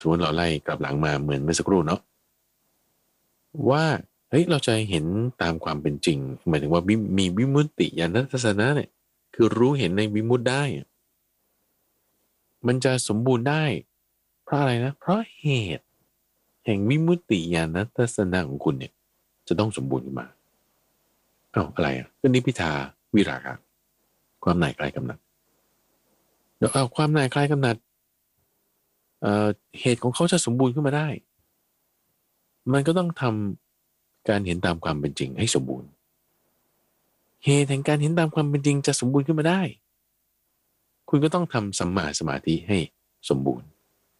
สมมติเราไล่กลับหลังมาเหมือนเมื่อสักครู่เนาะว่าเฮ้ยเราจะเห็นตามความเป็นจริงหมายถึงว่ามีวิมุตติญาณทัศนะเนี่ยคือรู้เห็นในวิมุตติได้มันจะสมบูรณ์ได้เพราะอะไรนะเพราะเหตุแห่งวิมุตติญาณทัศนะของคุณเนี่ยจะต้องสมบูรณ์ขึ้นมาอะไรก็นิพพิทาวิราคะความหน่ายคลายกำหนัดเดี๋ยวความหน่ายคลายกำหนัดเหตุของเขาจะสมบูรณ์ขึ้นมาได้มันก็ต้องทำการเห็นตามความเป็นจริงให้สมบูรณ์เหตุแห่งการเห็นตามความเป็นจริงจะสมบูรณ์ขึ้นมาได้คุณก็ต้องทำสัมมาสมาธิให้สมบูรณ์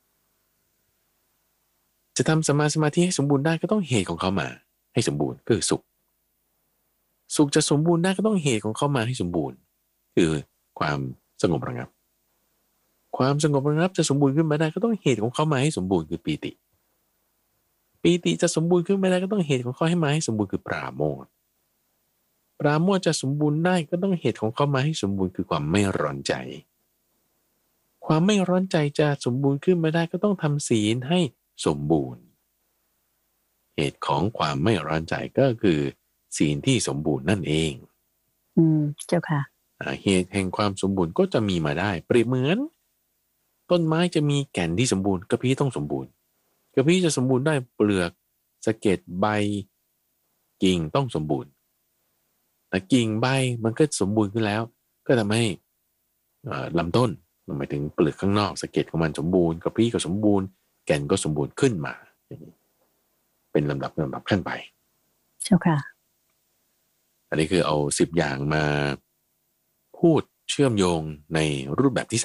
จะทำสัมมาสมาธิให้สมบูรณ์ได้ก็ต้องเหตุของเขามาให้สมบูรณ์คือสุขจะสมบูรณ์ได้ก็ต้องเหตุของเขามาให้สมบูรณ์คือความสงบระงับความสงบระงับจะสมบูรณ์ขึ้นมาได้ก็ต้องเหตุของเขามาให้สมบูรณ์คือปีติจะสมบูรณ์ขึ้นมาได้ก็ต้องเหตุของเขาให้มาให้สมบูรณ์คือปราโมทย์จะสมบูรณ์ได้ก็ต้องเหตุของเขามาให้สมบูรณ์คือความไม่ร้อนใจความไม่ร้อนใจจะสมบูรณ์ขึ้นมาได้ก็ต้องทำศีลให้สมบูรณ์เหตุของความไม่ร้อนใจก็คือศีลที่สมบูรณ์นั่นเองเจ้าค่ะเหตุแห่งความสมบูรณ์ก็จะมีมาได้เปรียบเหมือนต้นไม้จะมีแก่นที่สมบูรณ์กระพี้ต้องสมบูรณ์กระพี้จะสมบูรณ์ได้เปลือกสะเก็ดใบกิ่งต้องสมบูรณ์แต่กิ่งใบมันก็สมบูรณ์ขึ้นแล้วก็ทำให้ลำต้นหมายถึงเปลือกข้างนอกสะเก็ดของมันสมบูรณ์กระพี้ก็สมบูรณ์แก่นก็สมบูรณ์ขึ้นมาอย่างนี้เป็นลำดับขั้นไปเจ้าค่ะอันนี้คือเอา10อย่างมาพูดเชื่อมโยงในรูปแบบที่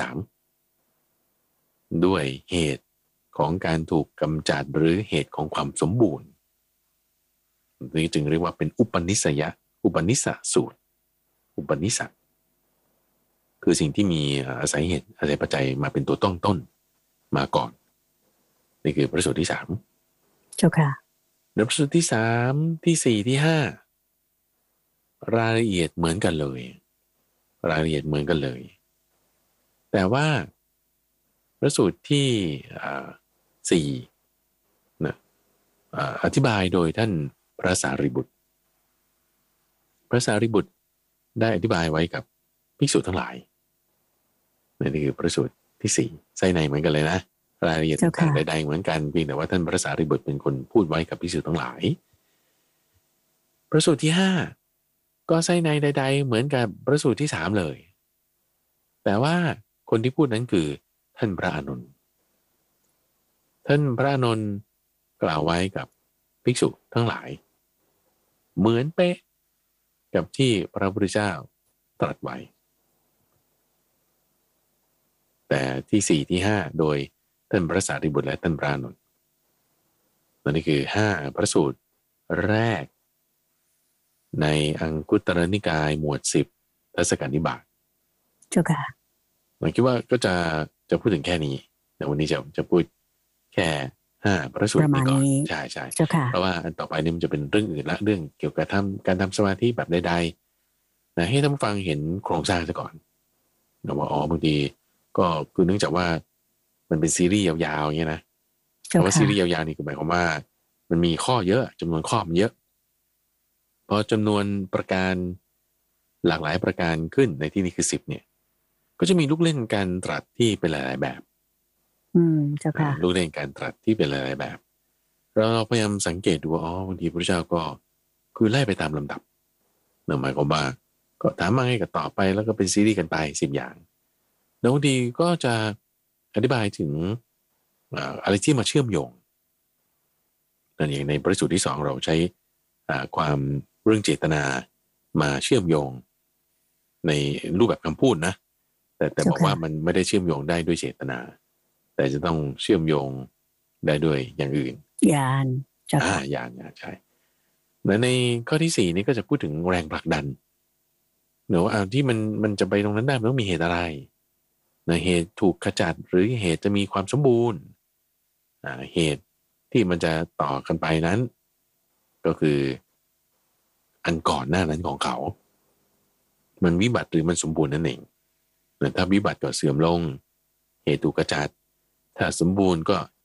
3ด้วยเหตุของการถูกกำจัดหรือเหตุของความสมบูรณ์นี่จึงเรียกว่าเป็นอุปนิสสูตรอุปนิสสะคือสิ่งที่มีอาศัยเหตุอาศัยปัจจัยมาเป็นตัวต้นมาก่อนนี่คือพระสูตรที่3 เจ้าค่ะพระสูตรที่3ที่4ที่5รายละเอียดเหมือนกันเลยแต่ว่าพระสูตรที่4นะอธิบายโดยท่านพระสารีบุตรได้อธิบายไว้กับภิกษุทั้งหลายนี่คือพระสูตรที่4ไส้ในเหมือนกันเลยนะรายละเอียดต่างๆใดๆเหมือนกันเพียงแต่ว่าท่านพระสารีบุตรเป็นคนพูดไว้กับภิกษุทั้งหลายพระสูตรที่5ก็ไส้ในใดๆเหมือนกับพระสูตรที่3เลยแต่ว่าคนที่พูดนั้นคือท่านพระอานนท์กล่าวไว้กับภิกษุทั้งหลายเหมือนเป๊ะกับที่พระพุทธเจ้าตรัสไว้แต่ที่4ที่5โดยท่านพระสารีบุตรและท่านพระอานนท์นั่นคือ5พระสูตรแรกในอังคุตรนิกายหมวด10ทศกัณฐ์นิบาตเจ้าค่ะผมคิดว่าก็จะพูดถึงแค่นี้แต่วันนี้จะพูดแค่5พระสูตรนี้ก่อนใช่เพราะว่าอันต่อไปนี่มันจะเป็นเรื่องอื่นละเรื่องเกี่ยวกับการทำสมาธิแบบใดๆนะให้ท่านฟังเห็นโครงสร้างซะก่อนนะว่าบางทีก็คือเนื่องจากว่ามันเป็นซีรีส์ยาวๆอย่างเงี้ยนะแต่ว่าซีรีส์ยาวๆนี่คือหมายความว่ามันมีข้อเยอะจำนวนข้อมันเยอะพอจำนวนประการหลากหลายประการขึ้นในที่นี้คือ10เนี่ยก็จะมีลูกเล่นการตรัสที่เป็นหลายๆแบบเจ้าค่ะลูกเล่นการตรัสที่เป็นหลายๆแบบเราพยายามสังเกตดูว่าบางทีพระเจ้าก็คือไล่ไปตามลำดับหมายความว่าก็ถามมาให้กับต่อไปแล้วก็เป็นซีรีส์กันไป10อย่างแล้วบางทีก็จะอธิบายถึงอะไรที่มาเชื่อมโยงนั่นอย่างในพระสูตรที่2เราใช้ความเรื่องเจตนามาเชื่อมโยงในรูปแบบคำพูดนะแต่บอกว่ามันไม่ได้เชื่อมโยงได้ด้วยเจตนาแต่จะต้องเชื่อมโยงได้ด้วยอย่างอื่นญาณญาณใช่และในข้อที่4นี้ก็จะพูดถึงแรงผลักดันเนอะว่าที่มันจะไปตรงนั้นได้มันต้องมีเหตุอะไรนะเหตุถูกขจัดหรือเหตุจะมีความสมบูรณ์เหตุที่มันจะต่อกันไปนั้นก็คืออันก่อนหน้านั้นของเขามันวิบัติหรือมันสมบูรณ์นั่นเองถ้าวิบัติก็เสื่อมลงเหตุถูกขจัดถ้าสมบูรณ์ก็